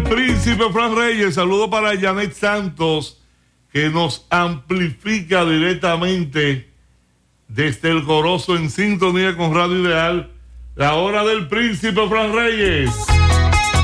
príncipe Fran Reyes. Saludo para Janet Santos, que nos amplifica directamente desde El Corozo, en sintonía con Radio Ideal. La hora del príncipe Fran Reyes.